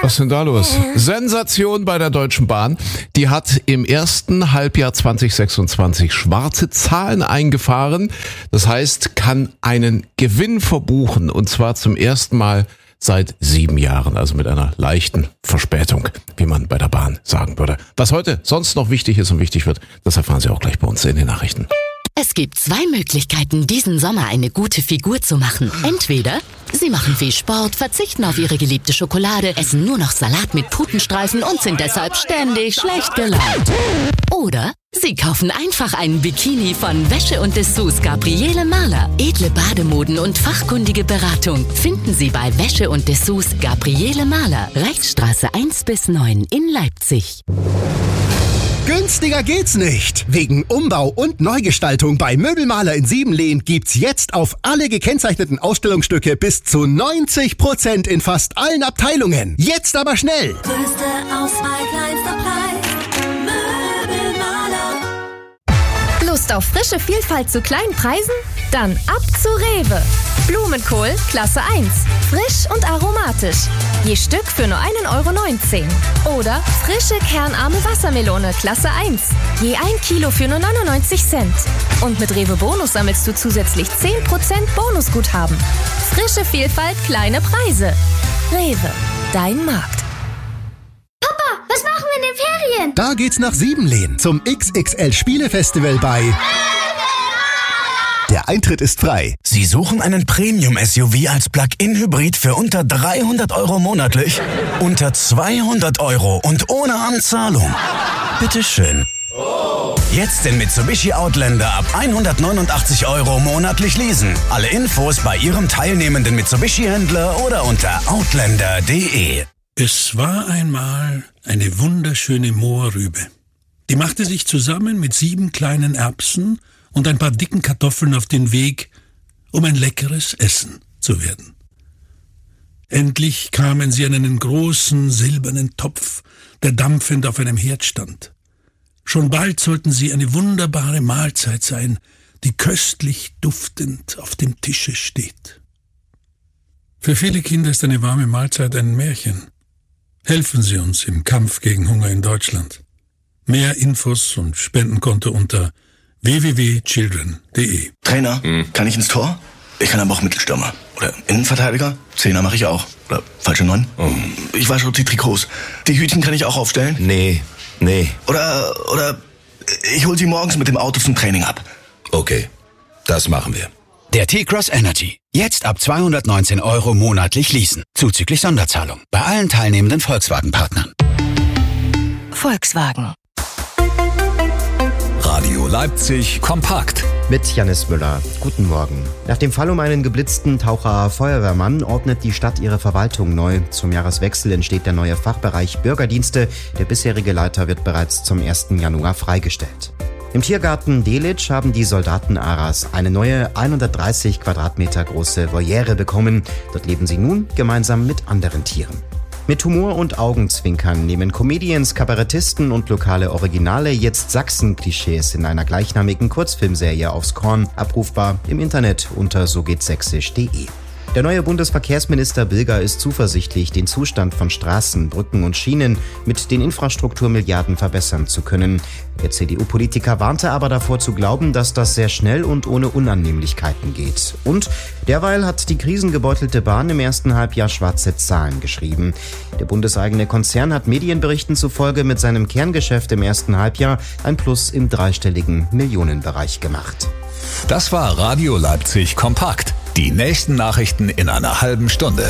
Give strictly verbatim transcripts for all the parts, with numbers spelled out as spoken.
Was ist denn da los? Sensation bei der Deutschen Bahn. Die hat im ersten Halbjahr zwanzig sechsundzwanzig schwarze Zahlen eingefahren. Das heißt, kann einen Gewinn verbuchen. Und zwar zum ersten Mal seit sieben Jahren. Also mit einer leichten Verspätung, wie man bei der Bahn sagen würde. Was heute sonst noch wichtig ist und wichtig wird, das erfahren Sie auch gleich bei uns in den Nachrichten. Es gibt zwei Möglichkeiten, diesen Sommer eine gute Figur zu machen. Entweder Sie machen viel Sport, verzichten auf Ihre geliebte Schokolade, essen nur noch Salat mit Putenstreifen und sind deshalb ständig schlecht gelaunt. Oder Sie kaufen einfach einen Bikini von Wäsche und Dessous Gabriele Mahler. Edle Bademoden und fachkundige Beratung finden Sie bei Wäsche und Dessous Gabriele Mahler. Reichsstraße eins bis neun in Leipzig. Günstiger geht's nicht. Wegen Umbau und Neugestaltung bei Möbelmaler in Siebenlehn gibt's jetzt auf alle gekennzeichneten Ausstellungsstücke bis zu neunzig Prozent in fast allen Abteilungen. Jetzt aber schnell! Größte Auswahl, kleinster Preis. Möbelmaler. Lust auf frische Vielfalt zu kleinen Preisen? Dann ab zu Rewe. Blumenkohl Klasse eins. Frisch und aromatisch. Je Stück für nur einen Euro neunzehn. Oder frische kernarme Wassermelone Klasse eins. Je ein Kilo für nur neunundneunzig Cent. Und mit Rewe Bonus sammelst du zusätzlich zehn Prozent Bonusguthaben. Frische Vielfalt, kleine Preise. Rewe, dein Markt. Papa, was machen wir in den Ferien? Da geht's nach Siebenlehn zum X X L-Spielefestival bei... Der Eintritt ist frei. Sie suchen einen Premium-S U V als Plug-in-Hybrid für unter dreihundert Euro monatlich? Unter zweihundert Euro und ohne Anzahlung? Bitteschön. Jetzt den Mitsubishi Outlander ab hundertneunundachtzig Euro monatlich leasen. Alle Infos bei Ihrem teilnehmenden Mitsubishi-Händler oder unter outlander punkt de. Es war einmal eine wunderschöne Mohrrübe. Die machte sich zusammen mit sieben kleinen Erbsen und ein paar dicken Kartoffeln auf den Weg, um ein leckeres Essen zu werden. Endlich kamen sie an einen großen silbernen Topf, der dampfend auf einem Herd stand. Schon bald sollten sie eine wunderbare Mahlzeit sein, die köstlich duftend auf dem Tische steht. Für viele Kinder ist eine warme Mahlzeit ein Märchen. Helfen Sie uns im Kampf gegen Hunger in Deutschland. Mehr Infos und Spendenkonto unter w w w punkt children punkt de. Trainer, hm. kann ich ins Tor? Ich kann aber auch Mittelstürmer. Oder Innenverteidiger? Zehner mache ich auch. Oder falsche Neun? Oh. Ich wasche die Trikots. Die Hütchen kann ich auch aufstellen? Nee, nee. Oder, oder ich hol sie morgens mit dem Auto zum Training ab. Okay, das machen wir. Der T-Cross Energy. Jetzt ab zweihundertneunzehn Euro monatlich leasen. Zuzüglich Sonderzahlung. Bei allen teilnehmenden Volkswagen-Partnern. Volkswagen. Radio Leipzig kompakt. Mit Janis Müller. Guten Morgen. Nach dem Fall um einen geblitzten Taucher-Feuerwehrmann ordnet die Stadt ihre Verwaltung neu. Zum Jahreswechsel entsteht der neue Fachbereich Bürgerdienste. Der bisherige Leiter wird bereits zum ersten Januar freigestellt. Im Tiergarten Delitzsch haben die Soldaten Aras eine neue hundertdreißig Quadratmeter große Voliere bekommen. Dort leben sie nun gemeinsam mit anderen Tieren. Mit Humor und Augenzwinkern nehmen Comedians, Kabarettisten und lokale Originale jetzt Sachsen-Klischees in einer gleichnamigen Kurzfilmserie aufs Korn, abrufbar im Internet unter so geht sächsisch punkt de. Der neue Bundesverkehrsminister Bilger ist zuversichtlich, den Zustand von Straßen, Brücken und Schienen mit den Infrastrukturmilliarden verbessern zu können. Der C D U-Politiker warnte aber davor zu glauben, dass das sehr schnell und ohne Unannehmlichkeiten geht. Und derweil hat die krisengebeutelte Bahn im ersten Halbjahr schwarze Zahlen geschrieben. Der bundeseigene Konzern hat Medienberichten zufolge mit seinem Kerngeschäft im ersten Halbjahr ein Plus im dreistelligen Millionenbereich gemacht. Das war Radio Leipzig kompakt. Die nächsten Nachrichten in einer halben Stunde.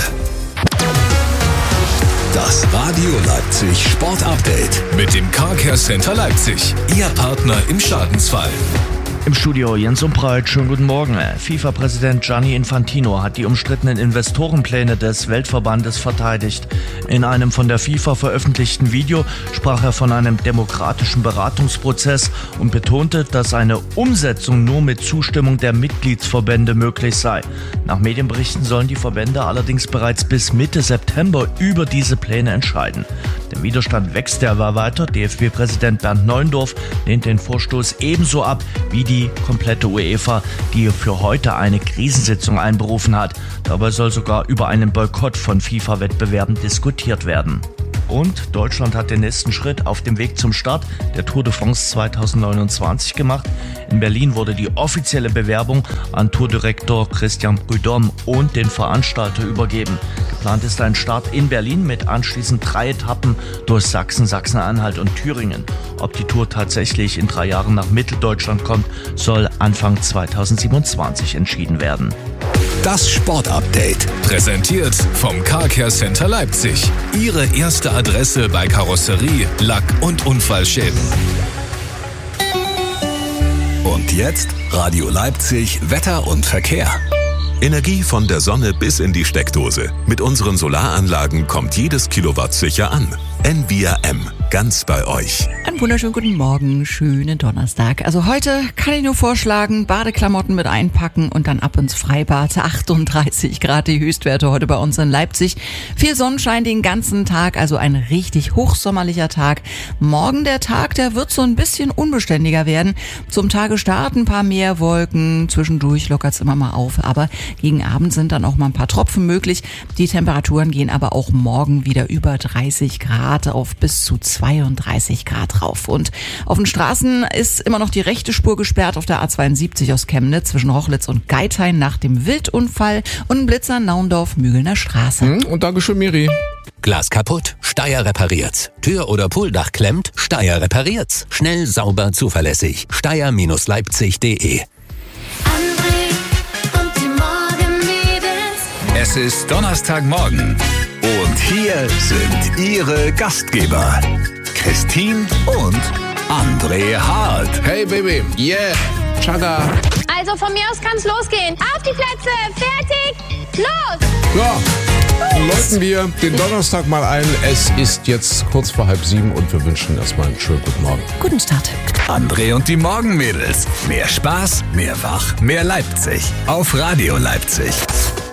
Das Radio Leipzig Sport Update mit dem Car Care Center Leipzig. Ihr Partner im Schadensfall. Im Studio Jens Umbreit, schönen guten Morgen. FIFA-Präsident Gianni Infantino hat die umstrittenen Investorenpläne des Weltverbandes verteidigt. In einem von der FIFA veröffentlichten Video sprach er von einem demokratischen Beratungsprozess und betonte, dass eine Umsetzung nur mit Zustimmung der Mitgliedsverbände möglich sei. Nach Medienberichten sollen die Verbände allerdings bereits bis Mitte September über diese Pläne entscheiden. Der Widerstand wächst derweil weiter. D F B-Präsident Bernd Neuendorf lehnt den Vorstoß ebenso ab wie die komplette UEFA, die für heute eine Krisensitzung einberufen hat. Dabei soll sogar über einen Boykott von FIFA-Wettbewerben diskutiert werden. Und Deutschland hat den nächsten Schritt auf dem Weg zum Start der Tour de France zwanzig neunundzwanzig gemacht. In Berlin wurde die offizielle Bewerbung an Tourdirektor Christian Prudhomme und den Veranstalter übergeben. Geplant ist ein Start in Berlin mit anschließend drei Etappen durch Sachsen, Sachsen-Anhalt und Thüringen. Ob die Tour tatsächlich in drei Jahren nach Mitteldeutschland kommt, soll Anfang zweitausendsiebenundzwanzig entschieden werden. Das Sportupdate, präsentiert vom Car Care Center Leipzig. Ihre erste Adresse bei Karosserie, Lack und Unfallschäden. Und jetzt Radio Leipzig, Wetter und Verkehr. Energie von der Sonne bis in die Steckdose. Mit unseren Solaranlagen kommt jedes Kilowatt sicher an. N V I A M, ganz bei euch. Einen wunderschönen guten Morgen, schönen Donnerstag. Also heute kann ich nur vorschlagen, Badeklamotten mit einpacken und dann ab ins Freibad. achtunddreißig Grad die Höchstwerte heute bei uns in Leipzig. Viel Sonnenschein den ganzen Tag, also ein richtig hochsommerlicher Tag. Morgen der Tag, der wird so ein bisschen unbeständiger werden. Zum Tagestart ein paar mehr Wolken, zwischendurch lockert es immer mal auf, aber gegen Abend sind dann auch mal ein paar Tropfen möglich. Die Temperaturen gehen aber auch morgen wieder über dreißig Grad auf bis zu zweiunddreißig Grad rauf. Und auf den Straßen ist immer noch die rechte Spur gesperrt auf der A zweiundsiebzig aus Chemnitz zwischen Rochlitz und Geithain nach dem Wildunfall und ein Blitzer Naundorf-Mügelner Straße. Und Dankeschön, Miri. Glas kaputt? Steyr repariert's. Tür oder Pooldach klemmt? Steyr repariert's. Schnell, sauber, zuverlässig. Steyr Leipzig punkt de. Es ist Donnerstagmorgen und hier sind Ihre Gastgeber, Christine und André Hart. Hey Baby, yeah, Chaga. Also von mir aus kann's losgehen. Auf die Plätze, fertig, los! Ja, dann läuten wir den Donnerstag mal ein. Es ist jetzt kurz vor halb sieben und wir wünschen erstmal einen schönen guten Morgen. Guten Start. André und die Morgenmädels. Mehr Spaß, mehr Wach, mehr Leipzig. Auf Radio Leipzig.